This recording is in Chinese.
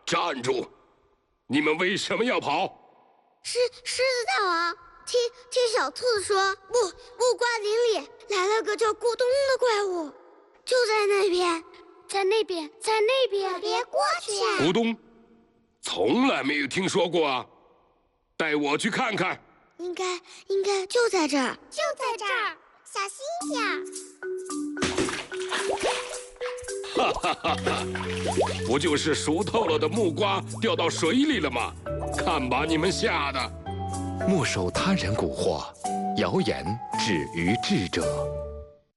站住！你们为什么要跑？ 狮子大王，听小兔子说，木瓜林里来了个叫咕咚的怪物，就在那边，在那边，别过去呀！ 咕咚，从来没有听说过啊！带我去看看。 应该就在这儿， 小心点。 哈哈哈哈！不就是熟透了的木瓜掉到水里了吗？看把你们吓的！ 莫受他人蛊惑，谣言止于智者。